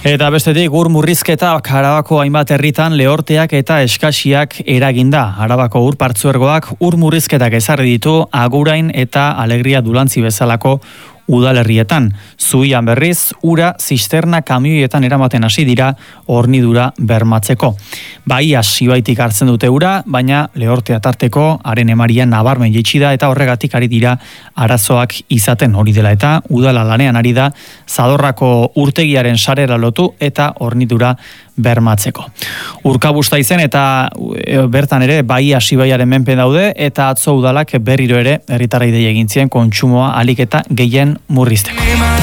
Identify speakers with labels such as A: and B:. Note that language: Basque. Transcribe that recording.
A: Eta bestetik, ur murrizketak Arabako hainbat herritan lehorteak eta eskasiak eraginda. Arabako ur partzuergoak ur murrizketak ezarri ditu Agurain eta Alegria Dulantzi bezalako udalerrietan. Zuian berriz, ura zisterna kamioietan eramaten hasi dira hornidura bermatzeko. Baias ibaitik hartzen dute ura, baina lehortea tarteko haren emaria nabarmen jaitsi da eta horregatik ari dira arazoak izaten hori dela eta udala lanean ari da Zadorrako urtegiaren sarera lotu eta hornidura bermatzeko. Urkabusta izen eta bertan ere Baias ibaiaren menpe daude eta atzo udalak berriro ere herritarrei dei egin zien kontsumoa ahalik eta gehien murrizteko.